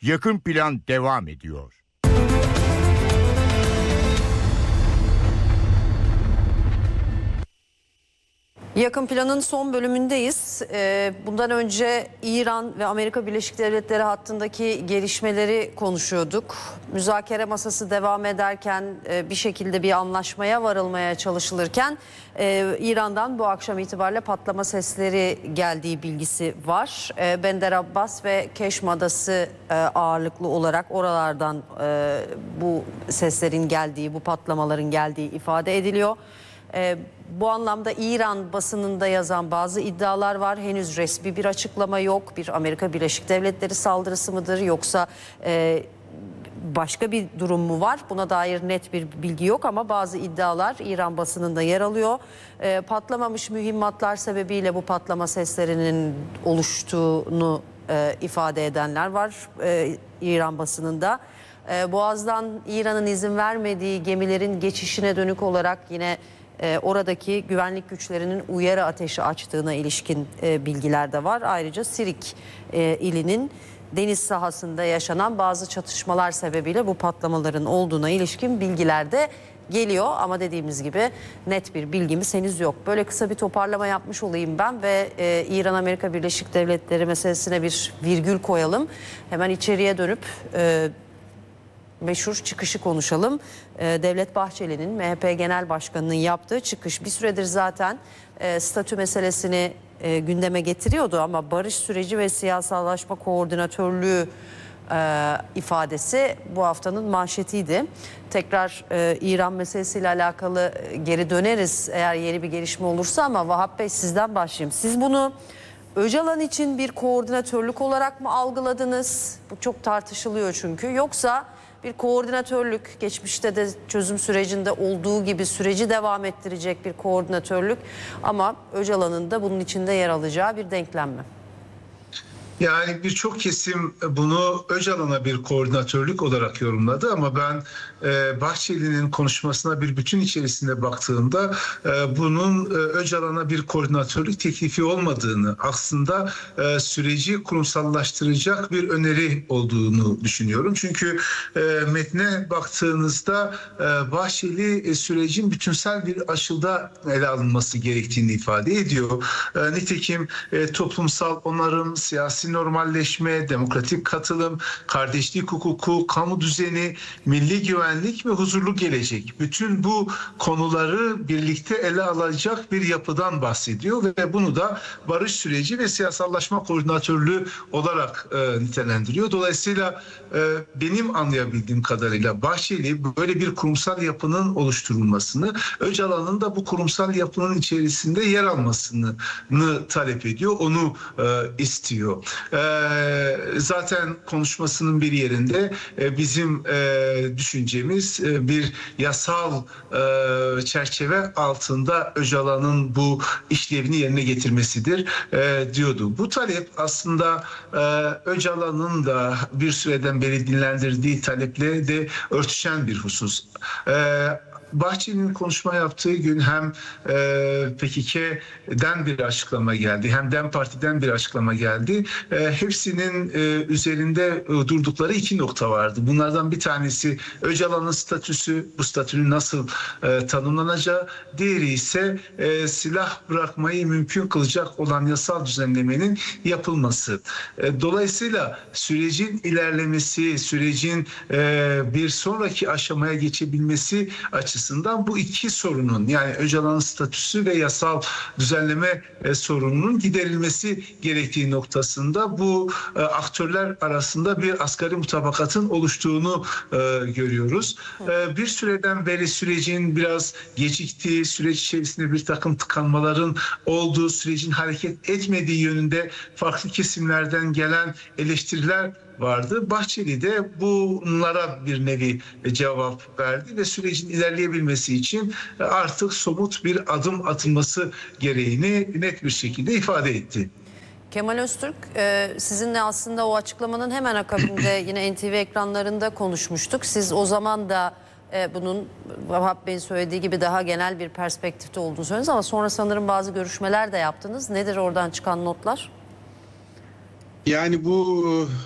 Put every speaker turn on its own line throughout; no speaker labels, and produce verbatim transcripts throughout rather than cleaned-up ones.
Yakın Plan devam ediyor.
Yakın Plan'ın son bölümündeyiz. Bundan önce İran ve Amerika Birleşik Devletleri hattındaki gelişmeleri konuşuyorduk. Müzakere masası devam ederken bir şekilde bir anlaşmaya varılmaya çalışılırken İran'dan bu akşam itibariyle patlama sesleri geldiği bilgisi var. Bender Abbas ve Keşm Adası ağırlıklı olarak oralardan bu seslerin geldiği, bu patlamaların geldiği ifade ediliyor. Ee, bu anlamda İran basınında yazan bazı iddialar var. Henüz resmi bir açıklama yok. Bir Amerika Birleşik Devletleri saldırısı mıdır yoksa e, başka bir durum mu var? Buna dair net bir bilgi yok ama bazı iddialar İran basınında yer alıyor. E, patlamamış mühimmatlar sebebiyle bu patlama seslerinin oluştuğunu e, ifade edenler var e, İran basınında. E, Boğaz'dan İran'ın izin vermediği gemilerin geçişine dönük olarak yine E, oradaki güvenlik güçlerinin uyarı ateşi açtığına ilişkin e, bilgiler de var. Ayrıca Sirik e, ilinin deniz sahasında yaşanan bazı çatışmalar sebebiyle bu patlamaların olduğuna ilişkin bilgiler de geliyor. Ama dediğimiz gibi net bir bilgimiz henüz yok. Böyle kısa bir toparlama yapmış olayım ben ve e, İran-Amerika Birleşik Devletleri meselesine bir virgül koyalım. Hemen içeriye dönüp E, meşhur çıkışı konuşalım. Ee, Devlet Bahçeli'nin M H P Genel Başkanı'nın yaptığı çıkış bir süredir zaten e, statü meselesini e, gündeme getiriyordu ama barış süreci ve siyasallaşma koordinatörlüğü e, ifadesi bu haftanın manşetiydi. Tekrar e, İran meselesiyle alakalı geri döneriz eğer yeni bir gelişme olursa ama Vahap Bey sizden başlayayım. Siz bunu Öcalan için bir koordinatörlük olarak mı algıladınız? Bu çok tartışılıyor çünkü. Yoksa bir koordinatörlük, geçmişte de çözüm sürecinde olduğu gibi süreci devam ettirecek bir koordinatörlük ama Öcalan'ın da bunun içinde yer alacağı bir denklem mi?
Yani birçok kesim bunu Öcalan'a bir koordinatörlük olarak yorumladı ama ben e, Bahçeli'nin konuşmasına bir bütün içerisinde baktığımda e, bunun e, Öcalan'a bir koordinatörlük teklifi olmadığını, aslında e, süreci kurumsallaştıracak bir öneri olduğunu düşünüyorum. Çünkü e, metne baktığınızda e, Bahçeli e, sürecin bütünsel bir açıda ele alınması gerektiğini ifade ediyor. E, nitekim e, toplumsal onarım, siyasi normalleşme, demokratik katılım, kardeşlik hukuku, kamu düzeni, milli güvenlik ve huzurlu gelecek. Bütün bu konuları birlikte ele alacak bir yapıdan bahsediyor ve bunu da barış süreci ve siyasallaşma koordinatörlüğü olarak e, nitelendiriyor. Dolayısıyla e, benim anlayabildiğim kadarıyla Bahçeli böyle bir kurumsal yapının oluşturulmasını, Öcalan'ın da bu kurumsal yapının içerisinde yer almasını talep ediyor, onu e, istiyor. Ee, zaten konuşmasının bir yerinde e, bizim e, düşüncemiz e, bir yasal e, çerçeve altında Öcalan'ın bu işlevini yerine getirmesidir e, diyordu. Bu talep aslında e, Öcalan'ın da bir süreden beri dinlendirdiği taleple de örtüşen bir husus. E, Bahçeli'nin konuşma yaptığı gün hem e, P K K'den bir açıklama geldi hem DEM Parti'den bir açıklama geldi. E, hepsinin e, üzerinde e, durdukları iki nokta vardı. Bunlardan bir tanesi Öcalan'ın statüsü, bu statünün nasıl e, tanımlanacağı. Diğeri ise e, silah bırakmayı mümkün kılacak olan yasal düzenlemenin yapılması. E, dolayısıyla sürecin ilerlemesi, sürecin e, bir sonraki aşamaya geçebilmesi açısından açısından bu iki sorunun, yani Öcalan'ın statüsü ve yasal düzenleme e, sorununun giderilmesi gerektiği noktasında bu e, aktörler arasında bir asgari mutabakatın oluştuğunu e, görüyoruz. E, bir süreden beri sürecin biraz geciktiği, süreç içerisinde bir takım tıkanmaların olduğu, sürecin hareket etmediği yönünde farklı kesimlerden gelen eleştiriler vardı. Bahçeli de bunlara bir nevi cevap verdi ve sürecin ilerleyebilmesi için artık somut bir adım atılması gereğini net bir şekilde ifade etti.
Kemal Öztürk, sizinle aslında o açıklamanın hemen akabinde yine N T V ekranlarında konuşmuştuk. Siz o zaman da bunun Vahap Bey'in söylediği gibi daha genel bir perspektifte olduğunu söylediniz ama sonra sanırım bazı görüşmeler de yaptınız. Nedir oradan çıkan notlar?
Yani bu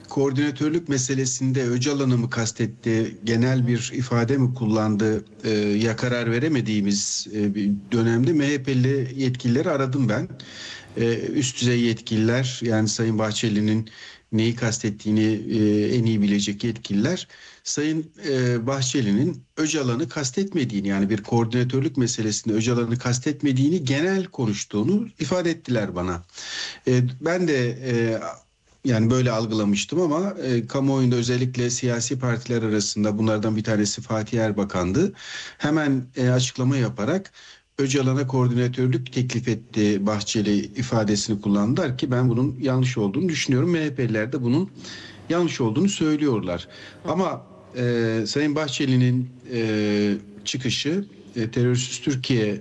koordinatörlük meselesinde Öcalan'ı mı kastetti, genel bir ifade mi kullandı e, ya karar veremediğimiz e, bir dönemde M H P'li yetkilileri aradım ben. E, üst düzey yetkililer, yani Sayın Bahçeli'nin neyi kastettiğini e, en iyi bilecek yetkililer, Sayın e, Bahçeli'nin Öcalan'ı kastetmediğini, yani bir koordinatörlük meselesinde Öcalan'ı kastetmediğini, genel konuştuğunu ifade ettiler bana. E, ben de e, yani böyle algılamıştım ama e, kamuoyunda özellikle siyasi partiler arasında, bunlardan bir tanesi Fatih Erbakan'dı, hemen e, açıklama yaparak Öcalan'a koordinatörlük teklif etti Bahçeli ifadesini kullandılar ki ben bunun yanlış olduğunu düşünüyorum. M H P'liler de bunun yanlış olduğunu söylüyorlar. Hı. Ama e, Sayın Bahçeli'nin e, çıkışı e, terörsüz Türkiye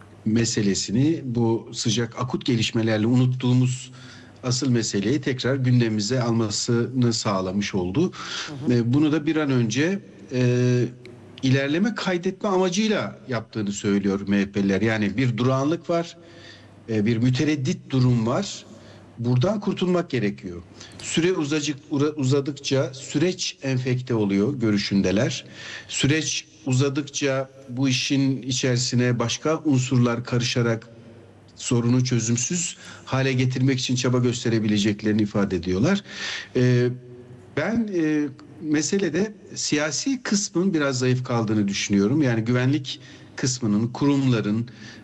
meselesini, bu sıcak akut gelişmelerle unuttuğumuz asıl meseleyi tekrar gündemimize almasını sağlamış oldu. Hı hı. E, bunu da bir an önce e, ilerleme kaydetme amacıyla yaptığını söylüyor M H P'liler. Yani bir durağanlık var, bir mütereddit durum var. Buradan kurtulmak gerekiyor. Süre uzacık, uzadıkça süreç enfekte oluyor görüşündeler. Süreç uzadıkça bu işin içerisine başka unsurlar karışarak sorunu çözümsüz hale getirmek için çaba gösterebileceklerini ifade ediyorlar. Ee, ben e, meselede siyasi kısmın biraz zayıf kaldığını düşünüyorum. Yani güvenlik kısmının, kurumların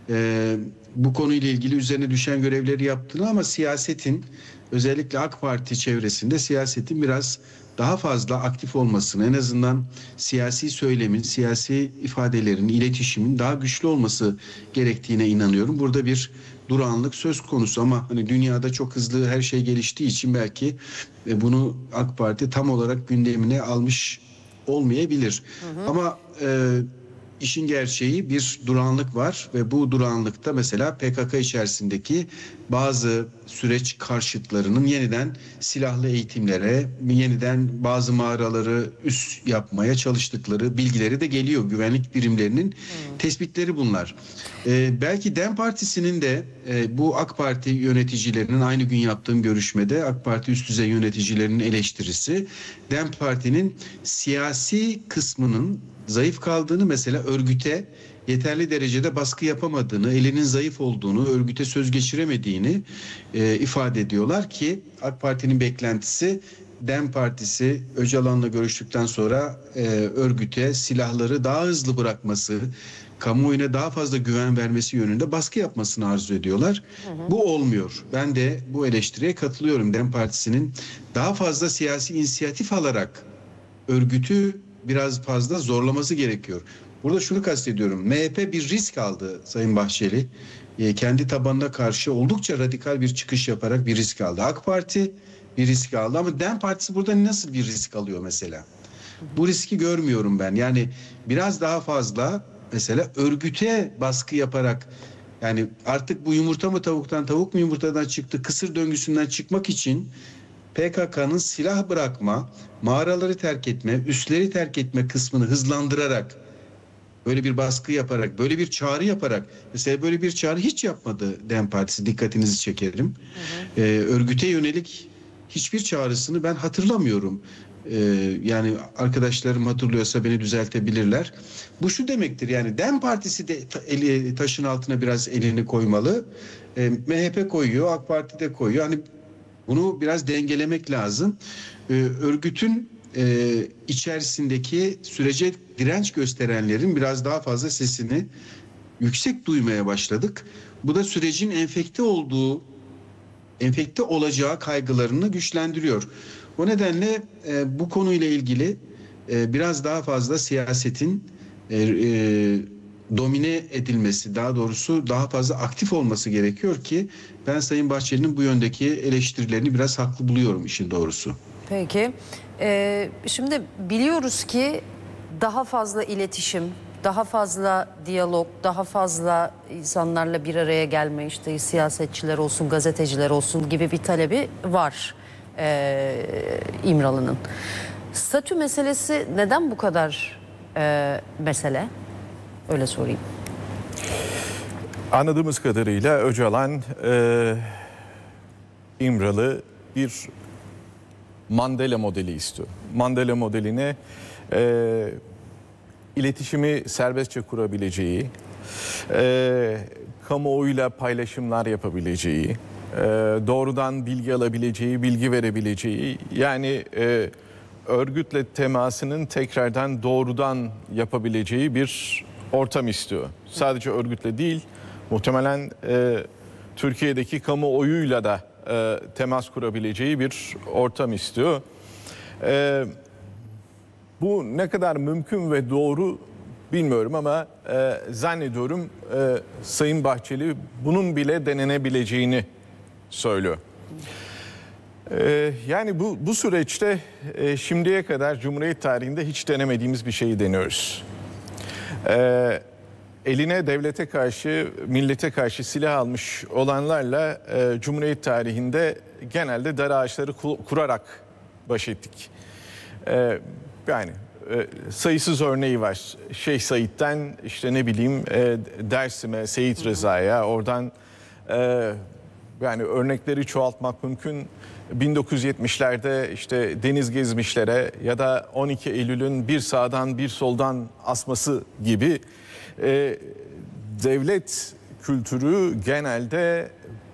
e, bu konuyla ilgili üzerine düşen görevleri yaptığını, ama siyasetin, özellikle AK Parti çevresinde siyasetin biraz daha fazla aktif olmasını, en azından siyasi söylemin, siyasi ifadelerin, iletişimin daha güçlü olması gerektiğine inanıyorum. Burada bir durağanlık söz konusu, ama hani dünyada çok hızlı her şey geliştiği için belki bunu AK Parti tam olarak gündemine almış olmayabilir. Hı hı. Ama e, işin gerçeği, bir durağanlık var ve bu durağanlıkta mesela P K K içerisindeki bazı süreç karşıtlarının yeniden silahlı eğitimlere, yeniden bazı mağaraları üs yapmaya çalıştıkları bilgileri de geliyor. Güvenlik birimlerinin hmm. tespitleri bunlar. Ee, belki DEM Partisi'nin de e, bu AK Parti yöneticilerinin, aynı gün yaptığım görüşmede AK Parti üst düzey yöneticilerinin eleştirisi, DEM Parti'nin siyasi kısmının zayıf kaldığını, mesela örgüte yeterli derecede baskı yapamadığını, elinin zayıf olduğunu, örgüte söz geçiremediğini e, ifade ediyorlar ki AK Parti'nin beklentisi, DEM Partisi Öcalan'la görüştükten sonra e, örgüte silahları daha hızlı bırakması, kamuoyuna daha fazla güven vermesi yönünde baskı yapmasını arzu ediyorlar. Hı hı. Bu olmuyor. Ben de bu eleştiriye katılıyorum. DEM Partisi'nin daha fazla siyasi inisiyatif alarak örgütü biraz fazla zorlaması gerekiyor. Burada şunu kastediyorum. M H P bir risk aldı Sayın Bahçeli. E, kendi tabanına karşı oldukça radikal bir çıkış yaparak bir risk aldı. AK Parti bir risk aldı, ama DEM Partisi burada nasıl bir risk alıyor mesela? Bu riski görmüyorum ben. Yani biraz daha fazla mesela örgüte baskı yaparak, yani artık bu yumurta mı tavuktan, tavuk mu yumurtadan çıktı kısır döngüsünden çıkmak için P K K'nın silah bırakma, mağaraları terk etme, üsleri terk etme kısmını hızlandırarak, böyle bir baskı yaparak, böyle bir çağrı yaparak, mesela böyle bir çağrı hiç yapmadı DEM Partisi, dikkatinizi çekerim. Hı hı. Ee, örgüte yönelik hiçbir çağrısını ben hatırlamıyorum. Ee, yani arkadaşlarım hatırlıyorsa beni düzeltebilirler. Bu şu demektir, yani DEM Partisi de eli, taşın altına biraz elini koymalı. Ee, M H P koyuyor, AK Parti de koyuyor. Hani bunu biraz dengelemek lazım. Ee, örgütün e, içerisindeki sürece direnç gösterenlerin biraz daha fazla sesini yüksek duymaya başladık. Bu da sürecin enfekte olduğu, enfekte olacağı kaygılarını güçlendiriyor. O nedenle e, bu konuyla ilgili e, biraz daha fazla siyasetin e, e, domine edilmesi, daha doğrusu daha fazla aktif olması gerekiyor ki ben Sayın Bahçeli'nin bu yöndeki eleştirilerini biraz haklı buluyorum işin doğrusu.
Peki. Ee, şimdi biliyoruz ki daha fazla iletişim, daha fazla diyalog, daha fazla insanlarla bir araya gelme, işte siyasetçiler olsun, gazeteciler olsun gibi bir talebi var ee, İmralı'nın. Statü meselesi neden bu kadar e, mesele? Öyle sorayım.
Anladığımız kadarıyla Öcalan, e, İmralı bir Mandela modeli istiyor. Mandela modeline e, iletişimi serbestçe kurabileceği, e, kamuoyuyla paylaşımlar yapabileceği, e, doğrudan bilgi alabileceği, bilgi verebileceği, yani e, örgütle temasının tekrardan doğrudan yapabileceği bir ortam istiyor. Sadece örgütle değil, muhtemelen e, Türkiye'deki kamuoyuyla da e, temas kurabileceği bir ortam istiyor. E, bu ne kadar mümkün ve doğru bilmiyorum ama e, zannediyorum e, Sayın Bahçeli bunun bile denenebileceğini söylüyor. E, yani bu, bu süreçte e, şimdiye kadar Cumhuriyet tarihinde hiç denemediğimiz bir şeyi deniyoruz. E, eline devlete karşı, millete karşı silah almış olanlarla e, Cumhuriyet tarihinde genelde dar ağaçları kurarak baş ettik. E, yani e, sayısız örneği var. Şeyh Said'den işte ne bileyim e, Dersim'e, Seyit Rıza'ya, oradan e, yani örnekleri çoğaltmak mümkün. bin dokuz yüz yetmişlerde işte Deniz Gezmişlere ya da on iki Eylül'ün bir sağdan bir soldan asması gibi e, devlet kültürü genelde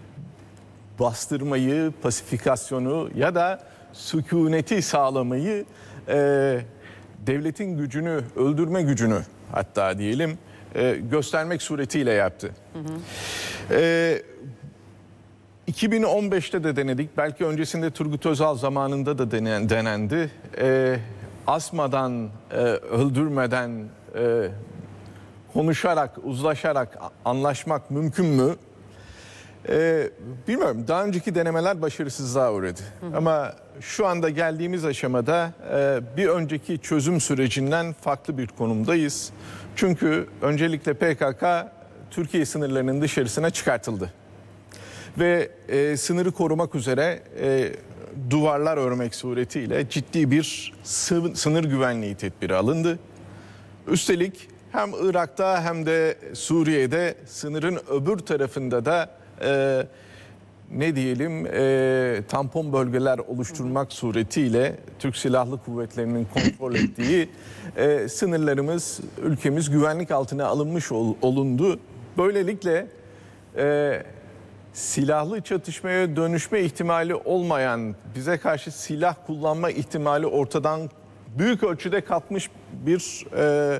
bastırmayı, pasifikasyonu ya da sükuneti sağlamayı, e, devletin gücünü, öldürme gücünü hatta diyelim e, göstermek suretiyle yaptı. Hı hı. E, iki bin on beşte de denedik. Belki öncesinde Turgut Özal zamanında da denen, denendi. E, asmadan, e, öldürmeden, e, konuşarak, uzlaşarak anlaşmak mümkün mü? E, bilmiyorum. Daha önceki denemeler başarısızlığa uğradı. Hı hı. Ama şu anda geldiğimiz aşamada e, bir önceki çözüm sürecinden farklı bir konumdayız. Çünkü öncelikle P K K Türkiye sınırlarının dışarısına çıkartıldı. Ve e, sınırı korumak üzere e, duvarlar örmek suretiyle ciddi bir sınır güvenliği tedbiri alındı. Üstelik hem Irak'ta hem de Suriye'de sınırın öbür tarafında da e, ne diyelim e, tampon bölgeler oluşturmak suretiyle Türk Silahlı Kuvvetleri'nin kontrol ettiği e, sınırlarımız, ülkemiz güvenlik altına alınmış ol, olundu. Böylelikle e, silahlı çatışmaya dönüşme ihtimali olmayan, bize karşı silah kullanma ihtimali ortadan büyük ölçüde kalkmış bir e,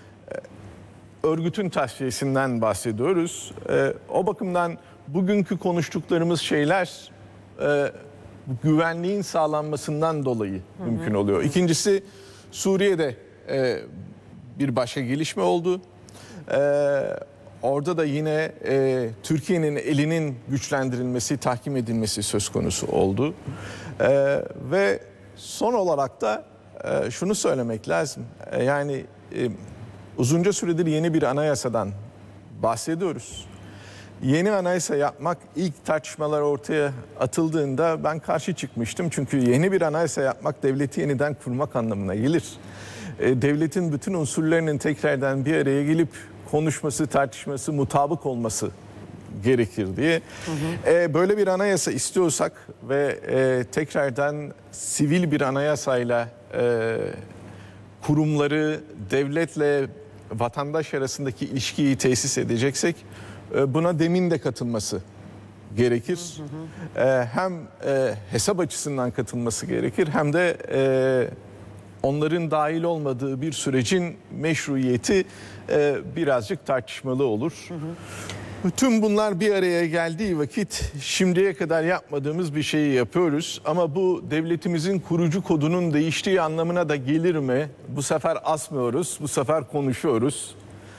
örgütün tasfiyesinden bahsediyoruz. E, o bakımdan bugünkü konuştuklarımız şeyler e, güvenliğin sağlanmasından dolayı hı hı. mümkün oluyor. İkincisi, Suriye'de e, bir başka gelişme oldu. E, orada da yine e, Türkiye'nin elinin güçlendirilmesi, tahkim edilmesi söz konusu oldu. E, ve son olarak da e, şunu söylemek lazım. E, yani e, uzunca süredir yeni bir anayasadan bahsediyoruz. Yeni anayasa yapmak ilk tartışmalar ortaya atıldığında ben karşı çıkmıştım. Çünkü yeni bir anayasa yapmak devleti yeniden kurmak anlamına gelir. E, devletin bütün unsurlarının tekrardan bir araya gelip konuşması, tartışması, mutabık olması gerekir diye. Hı hı. E, böyle bir anayasa istiyorsak ve e, tekrardan sivil bir anayasayla e, kurumları devletle vatandaş arasındaki ilişkiyi tesis edeceksek buna demin de katılması gerekir. Hı hı. Ee, hem e, hesap açısından katılması gerekir hem de e, onların dahil olmadığı bir sürecin meşruiyeti e, birazcık tartışmalı olur. Hı hı. Tüm bunlar bir araya geldiği vakit şimdiye kadar yapmadığımız bir şeyi yapıyoruz. Ama bu devletimizin kurucu kodunun değiştiği anlamına da gelir mi? Bu sefer asmıyoruz, bu sefer konuşuyoruz.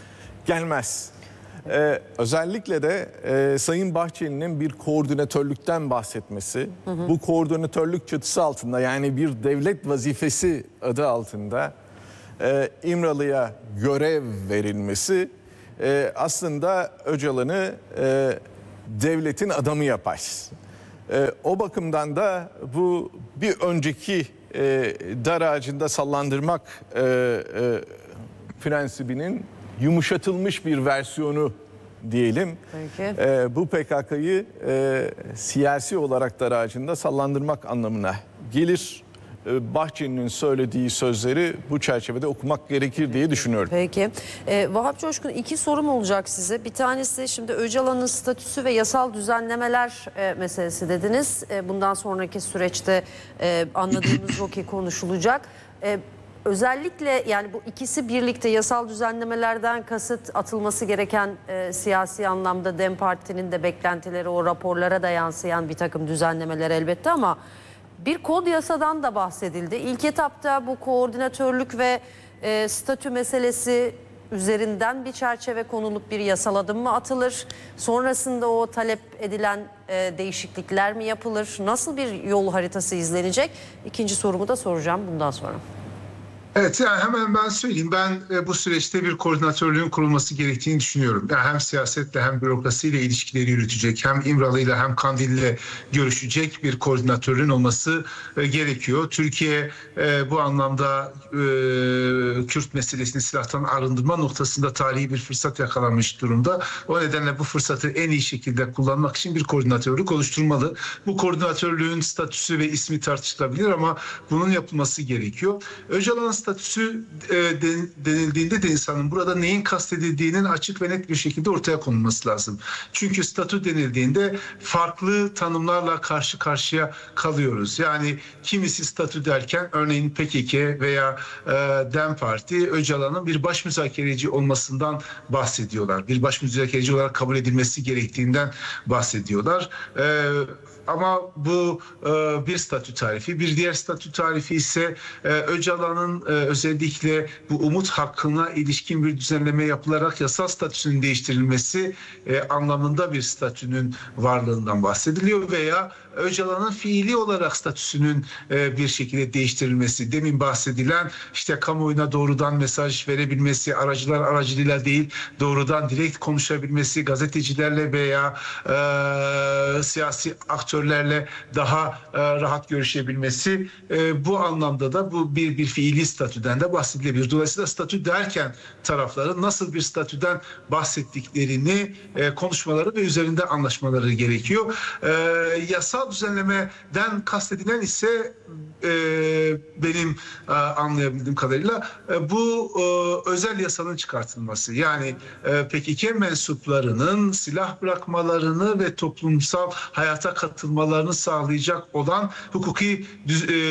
Gelmez. Ee, özellikle de e, Sayın Bahçeli'nin bir koordinatörlükten bahsetmesi, hı hı. bu koordinatörlük çatısı altında, yani bir devlet vazifesi adı altında e, İmralı'ya görev verilmesi e, aslında Öcalan'ı e, devletin adamı yapar. E, o bakımdan da bu bir önceki e, dar ağacında sallandırmak e, e, prensibinin yumuşatılmış bir versiyonu diyelim. Peki. E, bu P K K'yı e, siyasi olarak dar ağacında sallandırmak anlamına gelir e, Bahçeli'nin söylediği sözleri bu çerçevede okumak gerekir diye düşünüyorum.
Peki. Ee, Vahap Coşkun, iki sorum olacak size. Bir tanesi, şimdi Öcalan'ın statüsü ve yasal düzenlemeler e, meselesi dediniz. E, bundan sonraki süreçte e, anladığımız o ki konuşulacak. E, özellikle yani bu ikisi birlikte, yasal düzenlemelerden kasıt atılması gereken e, siyasi anlamda DEM Parti'nin de beklentileri, o raporlara da yansıyan bir takım düzenlemeler elbette, ama bir kod yasadan da bahsedildi. İlk etapta bu koordinatörlük ve e, statü meselesi üzerinden bir çerçeve konulup bir yasal adım mı atılır? Sonrasında o talep edilen e, değişiklikler mi yapılır? Nasıl bir yol haritası izlenecek? İkinci sorumu da soracağım bundan sonra.
Evet, yani hemen ben söyleyeyim. Ben e, bu süreçte bir koordinatörlüğün kurulması gerektiğini düşünüyorum. Yani hem siyasetle hem bürokrasiyle ilişkileri yürütecek, hem İmralı'yla hem Kandil'le görüşecek bir koordinatörün olması e, gerekiyor. Türkiye e, bu anlamda e, Kürt meselesini silahtan arındırma noktasında tarihi bir fırsat yakalamış durumda. O nedenle bu fırsatı en iyi şekilde kullanmak için bir koordinatörlük oluşturmalı. Bu koordinatörlüğün statüsü ve ismi tartışılabilir ama bunun yapılması gerekiyor. Öcalan'ın statüsü e, denildiğinde de insanın burada neyin kastedildiğinin açık ve net bir şekilde ortaya konulması lazım. Çünkü statü denildiğinde farklı tanımlarla karşı karşıya kalıyoruz. Yani kimisi statü derken örneğin P K K veya e, DEM Parti Öcalan'ın bir baş müzakereci olmasından bahsediyorlar. Bir baş müzakereci olarak kabul edilmesi gerektiğinden bahsediyorlar. E, Ama bu e, bir statü tarifi. Bir diğer statü tarifi ise e, Öcalan'ın e, özellikle bu umut hakkına ilişkin bir düzenleme yapılarak yasal statüsünün değiştirilmesi e, anlamında bir statünün varlığından bahsediliyor veya Öcalan'ın fiili olarak statüsünün e, bir şekilde değiştirilmesi. Demin bahsedilen işte kamuoyuna doğrudan mesaj verebilmesi, aracılar aracılığıyla değil doğrudan direkt konuşabilmesi, gazetecilerle veya e, siyasi aktörlerle daha e, rahat görüşebilmesi, e, bu anlamda da bu bir bir fiili statüden de bahsedilebilir. Dolayısıyla statü derken tarafların nasıl bir statüden bahsettiklerini e, konuşmaları ve üzerinde anlaşmaları gerekiyor. E, yasal düzenlemeden kastedilen ise e, benim e, anlayabildiğim kadarıyla e, bu e, özel yasanın çıkartılması. Yani e, P K K mensuplarının silah bırakmalarını ve toplumsal hayata katılmalarını sağlayacak olan hukuki düz, e,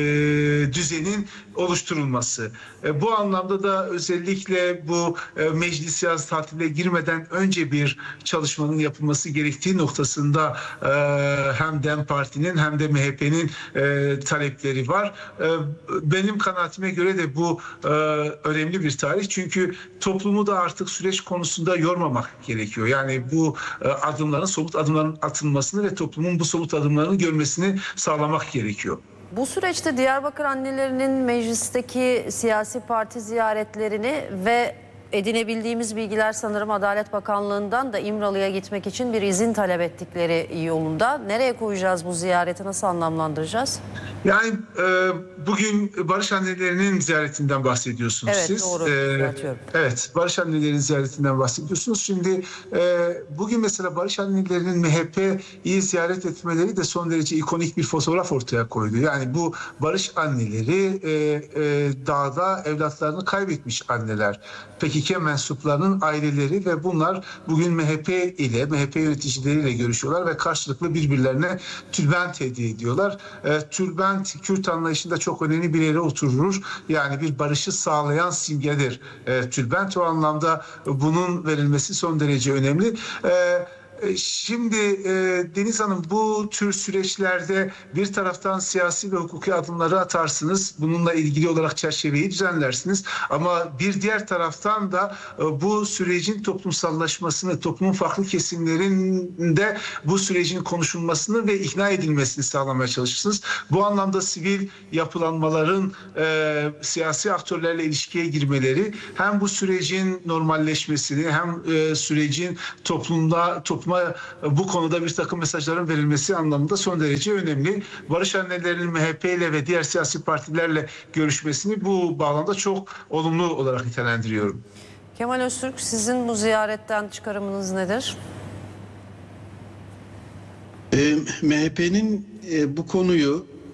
düzenin oluşturulması. E, bu anlamda da özellikle bu e, meclis yaz tatiline girmeden önce bir çalışmanın yapılması gerektiği noktasında e, hem DEM Parti'nin hem de M H P'nin e, talepleri var. E, benim kanaatime göre de bu e, önemli bir tarih. Çünkü toplumu da artık süreç konusunda yormamak gerekiyor. Yani bu e, adımların, somut adımların atılmasını ve toplumun bu somut adımlarını görmesini sağlamak gerekiyor.
Bu süreçte Diyarbakır annelerinin meclisteki siyasi parti ziyaretlerini ve edinebildiğimiz bilgiler sanırım Adalet Bakanlığı'ndan da İmralı'ya gitmek için bir izin talep ettikleri yolunda. Nereye koyacağız bu ziyareti, nasıl anlamlandıracağız?
Yani e, bugün Barış Annelerinin ziyaretinden bahsediyorsunuz
evet,
siz.
Doğru,
e, evet, Barış Annelerinin ziyaretinden bahsediyorsunuz. Şimdi e, bugün mesela Barış Annelerinin M H P'yi ziyaret etmeleri de son derece ikonik bir fotoğraf ortaya koydu. Yani bu Barış Anneleri e, e, dağda evlatlarını kaybetmiş anneler. P K K mensuplarının aileleri ve bunlar bugün M H P ile, M H P yöneticileriyle görüşüyorlar ve karşılıklı birbirlerine tülbent hediye ediyorlar. E, tülbent Kürt anlayışında çok önemli bir yere oturur. Yani bir barışı sağlayan simgedir e, tülbent. O anlamda bunun verilmesi son derece önemli. E, Şimdi e, Deniz Hanım, bu tür süreçlerde bir taraftan siyasi ve hukuki adımları atarsınız. Bununla ilgili olarak çerçeveyi düzenlersiniz. Ama bir diğer taraftan da e, bu sürecin toplumsallaşmasını, toplumun farklı kesimlerinde bu sürecin konuşulmasını ve ikna edilmesini sağlamaya çalışırsınız. Bu anlamda sivil yapılanmaların e, siyasi aktörlerle ilişkiye girmeleri hem bu sürecin normalleşmesini hem e, sürecin toplumda toplum bu konuda bir takım mesajların verilmesi anlamında son derece önemli. Barış Annelerinin M H P ile ve diğer siyasi partilerle görüşmesini bu bağlamda çok olumlu olarak nitelendiriyorum.
Kemal Öztürk, sizin bu ziyaretten çıkarımınız nedir?
E, M H P'nin e, bu konuyu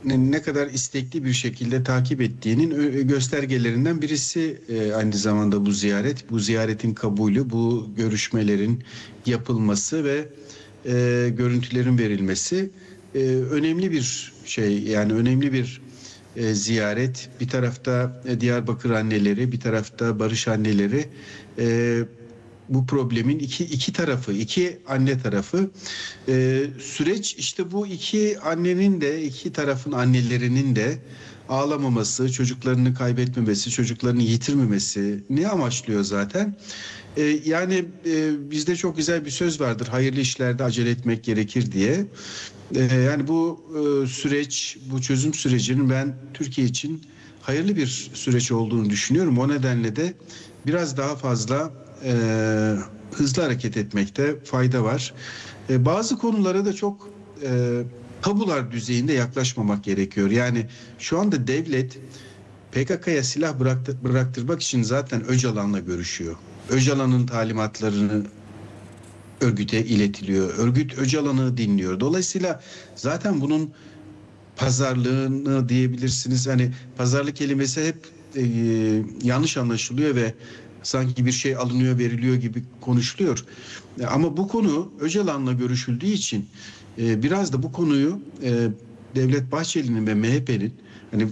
ne kadar istekli bir şekilde takip ettiğinin göstergelerinden birisi aynı zamanda bu ziyaret. Bu ziyaretin kabulü, bu görüşmelerin yapılması ve görüntülerin verilmesi önemli bir şey. Yani önemli bir ziyaret. Bir tarafta Diyarbakır anneleri, bir tarafta Barış anneleri. Bu problemin iki iki tarafı, iki anne tarafı. Ee, süreç işte bu iki annenin de, iki tarafın annelerinin de ağlamaması, çocuklarını kaybetmemesi, çocuklarını yitirmemesi ne amaçlıyor zaten? Ee, yani e, bizde çok güzel bir söz vardır, hayırlı işlerde acele etmek gerekir diye. Ee, yani bu e, süreç, bu çözüm sürecinin ben Türkiye için hayırlı bir süreç olduğunu düşünüyorum. O nedenle de biraz daha fazla e, hızlı hareket etmekte fayda var. E, bazı konulara da çok e, tabular düzeyinde yaklaşmamak gerekiyor. Yani şu anda devlet P K K'ya silah bıraktı, bıraktırmak için zaten Öcalan'la görüşüyor. Öcalan'ın talimatlarını örgüte iletiliyor. Örgüt Öcalan'ı dinliyor. Dolayısıyla zaten bunun pazarlığını diyebilirsiniz. Hani pazarlık kelimesi hep e, yanlış anlaşılıyor ve sanki bir şey alınıyor, veriliyor gibi konuşuluyor. Ama bu konu Öcalan'la görüşüldüğü için e, biraz da bu konuyu e, Devlet Bahçeli'nin ve M H P'nin hani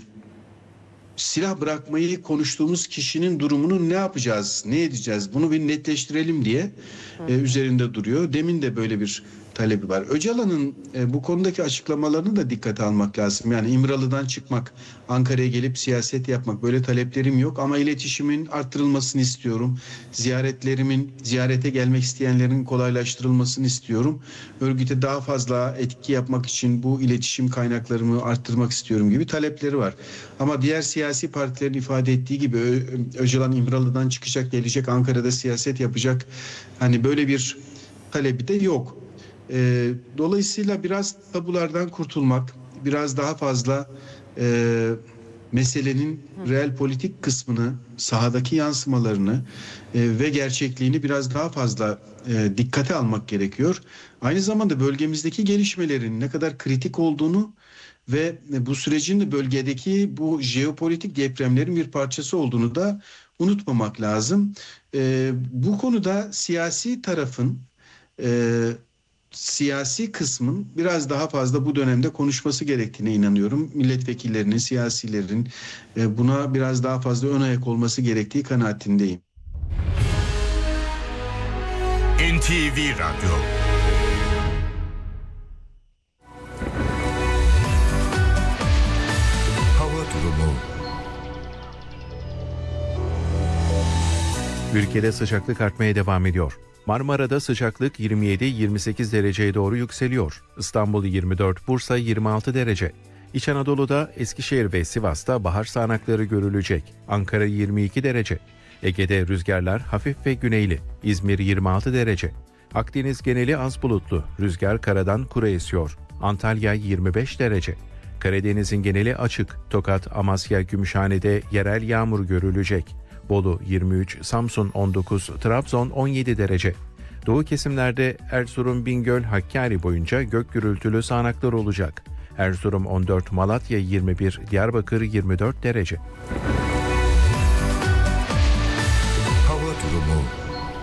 silah bırakmayı konuştuğumuz kişinin durumunu ne yapacağız, ne edeceğiz bunu bir netleştirelim diye e, üzerinde duruyor. Demin de böyle bir talebi var. Öcalan'ın e, bu konudaki açıklamalarını da dikkate almak lazım. Yani İmralı'dan çıkmak, Ankara'ya gelip siyaset yapmak böyle taleplerim yok ama iletişimin arttırılmasını istiyorum. Ziyaretlerimin, ziyarete gelmek isteyenlerin kolaylaştırılmasını istiyorum. Örgüte daha fazla etki yapmak için bu iletişim kaynaklarımı arttırmak istiyorum gibi talepleri var. Ama diğer siyasi partilerin ifade ettiği gibi Ö- Öcalan İmralı'dan çıkacak, gelecek Ankara'da siyaset yapacak. Hani böyle bir talebi de yok. E, dolayısıyla biraz tabulardan kurtulmak, biraz daha fazla e, meselenin reel politik kısmını, sahadaki yansımalarını e, ve gerçekliğini biraz daha fazla e, dikkate almak gerekiyor. Aynı zamanda bölgemizdeki gelişmelerin ne kadar kritik olduğunu ve bu sürecin de bölgedeki bu jeopolitik depremlerin bir parçası olduğunu da unutmamak lazım. E, bu konuda siyasi tarafın e, siyasi kısmın biraz daha fazla bu dönemde konuşması gerektiğine inanıyorum. Milletvekillerinin, siyasilerin buna biraz daha fazla ön ayak olması gerektiği kanaatindeyim.
N T V Radyo. Hava durumu.
Ülkede sıcaklık artmaya devam ediyor. Marmara'da sıcaklık yirmi yedi yirmi sekiz dereceye doğru yükseliyor. İstanbul yirmi dört, Bursa yirmi altı derece. İç Anadolu'da Eskişehir ve Sivas'ta bahar sağanakları görülecek. Ankara yirmi iki derece. Ege'de rüzgarlar hafif ve güneyli. İzmir yirmi altı derece. Akdeniz geneli az bulutlu. Rüzgar karadan kuru esiyor. Antalya yirmi beş derece. Karadeniz'in geneli açık. Tokat, Amasya, Gümüşhane'de yerel yağmur görülecek. Bolu yirmi üç, Samsun on dokuz, Trabzon on yedi derece. Doğu kesimlerde Erzurum, Bingöl, Hakkari boyunca gök gürültülü sağanaklar olacak. Erzurum on dört, Malatya yirmi bir, Diyarbakır yirmi dört derece.